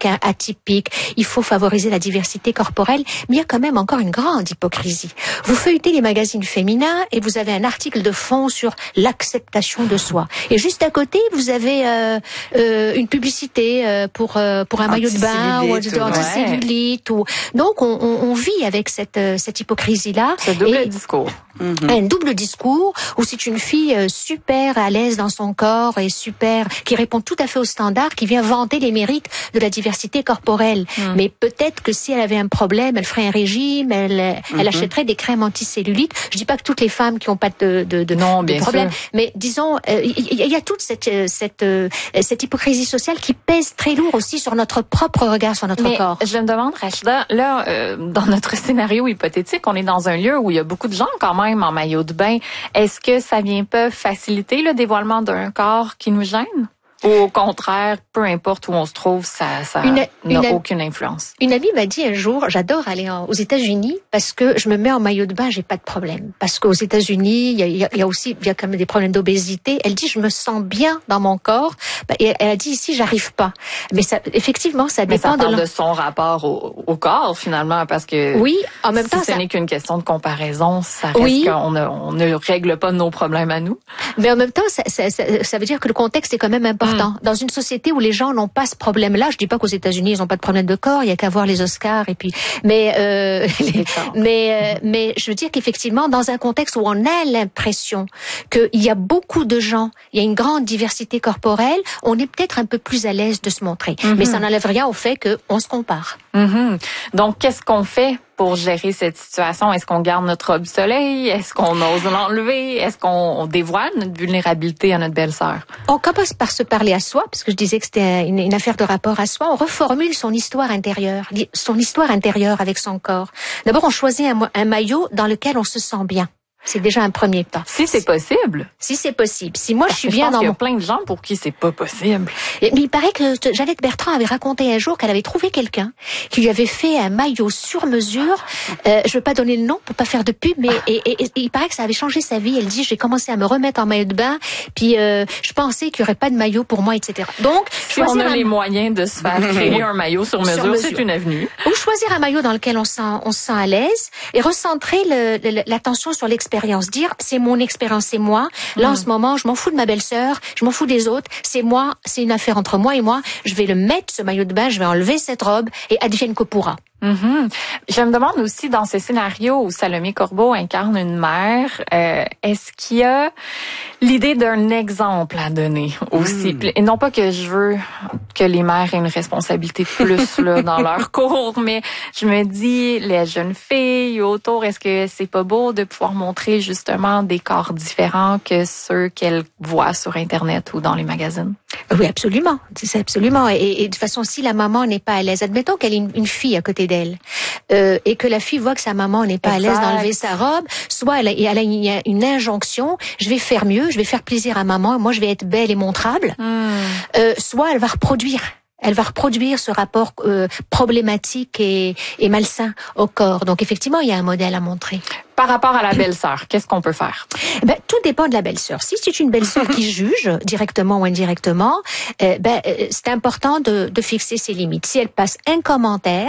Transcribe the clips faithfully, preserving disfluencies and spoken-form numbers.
mannequins atypiques. Il faut favoriser la diversité corporelle, mais il y a quand même encore une grande hypocrisie. Vous feuilletez les magazines féminins et vous avez un article de fond sur l'acceptation de soi. Et juste à côté, vous avez euh, euh, une publicité euh, pour euh, pour un maillot de bain ou anticellulite. Ouais. Ou donc on, on, on vit avec cette euh, cette hypocrisie là. Ce double et discours. Mm-hmm. Un double discours où c'est une fille euh, super à l'aise dans son corps et super qui répond tout à fait aux standards, qui vient vanter les mérites de la diversité corporelle. Mm. Mais peut-être que si elle avait un problème, elle ferait un régime, elle mm-hmm. elle achèterait des crèmes anticellulite. Je dis pas que toutes les femmes qui ont pas de de, de, non, de problème, sûr. mais disons il euh, y, y a toute cette cette euh, cette hypocrisie sociale qui pèse très lourd aussi sur notre propre regard sur notre mais corps. Je me demande, Rachida, là euh, dans notre scénario hypothétique, on est dans un lieu où il y a beaucoup de gens quand même en maillot de bain. Est-ce que ça vient pas faciliter le dévoilement d'un corps qui nous gêne? Ou au contraire, peu importe où on se trouve, ça, ça n'a aucune influence. Une amie m'a dit un jour, j'adore aller en, aux États-Unis parce que je me mets en maillot de bain, j'ai pas de problème. Parce qu'aux États-Unis, il y a, il y a, il y a aussi, il y a quand même des problèmes d'obésité. Elle dit, je me sens bien dans mon corps. Et elle a dit, ici, j'arrive pas. Mais ça, effectivement, ça Mais dépend ça parle de, de son rapport au, au corps finalement, parce que oui, en même si temps, ce ça... n'est qu'une question de comparaison, ça reste oui. qu'on ne, on ne règle pas nos problèmes à nous. Mais en même temps, ça, ça, ça, ça veut dire que le contexte est quand même important. Mmh. Dans une société où les gens n'ont pas ce problème-là, je dis pas qu'aux États-Unis ils n'ont pas de problème de corps, il y a qu'à voir les Oscars et puis, mais euh, les, mais euh, mais je veux dire qu'effectivement dans un contexte où on a l'impression qu'il y a beaucoup de gens, il y a une grande diversité corporelle, on est peut-être un peu plus à l'aise de se montrer. Mm-hmm. Mais ça n'enlève rien au fait qu'on se compare. Mm-hmm. Donc qu'est-ce qu'on fait pour gérer cette situation? Est-ce qu'on garde notre robe soleil? Est-ce qu'on ose l'enlever? Est-ce qu'on dévoile notre vulnérabilité à notre belle-sœur? On commence par se parler à soi, parce que je disais que c'était une, une affaire de rapport à soi. On reformule son histoire intérieure, son histoire intérieure avec son corps. D'abord, on choisit un, un maillot dans lequel on se sent bien. C'est déjà un premier pas. Si c'est possible. Si c'est possible. Si moi je suis bien dans mon... Il y a plein de gens pour qui c'est pas possible. Mais il paraît que Jeannette Bertrand avait raconté un jour qu'elle avait trouvé quelqu'un qui lui avait fait un maillot sur mesure. Euh, je veux pas donner le nom pour pas faire de pub, mais et, et, et, il paraît que ça avait changé sa vie. Elle dit, j'ai commencé à me remettre en maillot de bain, puis euh, je pensais qu'il y aurait pas de maillot pour moi, et cetera. Donc, si on a un... les moyens de se faire créer un maillot sur mesure, sur mesure. C'est une avenue. Ou choisir un maillot dans lequel on, sent, on se sent à l'aise et recentrer le, le, l'attention sur l'expérience. Dire, c'est mon expérience, c'est moi. Là, mmh. en ce moment, je m'en fous de ma belle-sœur, je m'en fous des autres. C'est moi, c'est une affaire entre moi et moi. Je vais le mettre, ce maillot de bain, je vais enlever cette robe et advienne que pourra. Mm-hmm. Je me demande aussi, dans ces scénarios où Salomé Corbeau incarne une mère, euh, est-ce qu'il y a l'idée d'un exemple à donner aussi? Mm. Et non pas que je veux que les mères aient une responsabilité plus là, dans leur cours, mais je me dis, les jeunes filles autour, est-ce que c'est pas beau de pouvoir montrer justement des corps différents que ceux qu'elles voient sur Internet ou dans les magazines? Oui, absolument. C'est absolument. Et, et de toute façon, si la maman n'est pas à l'aise, admettons qu'elle ait une, une fille à côté d'elle, euh, et que la fille voit que sa maman n'est pas exact. à l'aise d'enlever sa robe, soit elle a, elle a une, une injonction, je vais faire mieux, je vais faire plaisir à maman, moi je vais être belle et montrable, mm. euh, soit elle va reproduire. Elle va reproduire ce rapport euh, problématique et, et malsain au corps. Donc effectivement, il y a un modèle à montrer. Par rapport à la belle-sœur, qu'est-ce qu'on peut faire? Ben, tout dépend de la belle-sœur. Si c'est une belle-sœur qui juge, directement ou indirectement, euh, ben, euh, c'est important de, de fixer ses limites. Si elle passe un commentaire,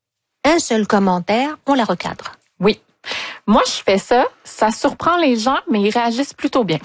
un seul commentaire, on la recadre. Oui. Moi, je fais ça, ça surprend les gens, mais ils réagissent plutôt bien.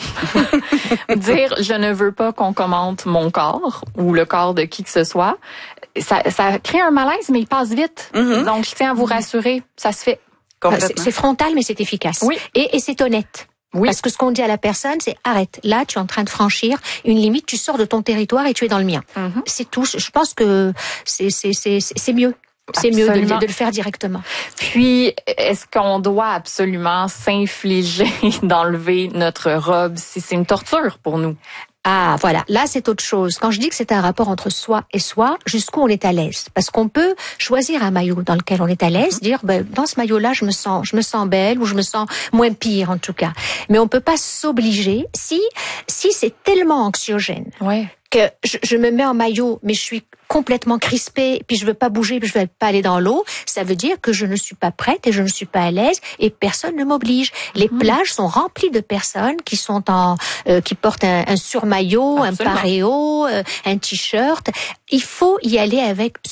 Dire « je ne veux pas qu'on commente mon corps » ou le corps de qui que ce soit, ça, ça crée un malaise, mais il passe vite. Mm-hmm. Donc, je tiens à vous rassurer, ça se fait. C'est, c'est frontal, mais c'est efficace. Oui. Et, et c'est honnête. Oui. Parce que ce qu'on dit à la personne, c'est arrête. Là, tu es en train de franchir une limite, tu sors de ton territoire et tu es dans le mien. Mm-hmm. C'est tout. Je pense que c'est, c'est, c'est, c'est mieux. C'est absolument mieux de, de le faire directement. Puis, est-ce qu'on doit absolument s'infliger d'enlever notre robe si c'est une torture pour nous? Ah, voilà. Là, c'est autre chose. Quand je dis que c'est un rapport entre soi et soi, jusqu'où on est à l'aise. Parce qu'on peut choisir un maillot dans lequel on est à l'aise, dire, ben, dans ce maillot-là, je me sens, je me sens belle ou je me sens moins pire, en tout cas. Mais on peut pas s'obliger si, si c'est tellement anxiogène. Ouais. Que je, je me mets en maillot, mais je suis complètement crispée, puis je veux pas bouger, puis je veux pas aller dans l'eau, ça veut dire que je ne suis pas prête et je ne suis pas à l'aise et personne ne m'oblige. Les mmh. plages sont remplies de personnes qui sont en, euh, qui portent un, un surmaillot, absolument. Un paréo, euh, un t-shirt. Il faut y aller avec